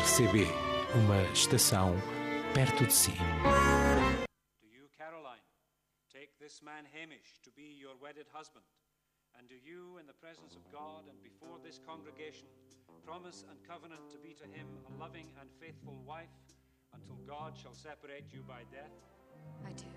RCB, uma estação perto de si. Do you, Caroline, take this man Hamish to be your wedded husband? And do you, in the presence of God and before this congregation, promise and covenant to be to him a loving and faithful wife until God shall separate you by death? I do.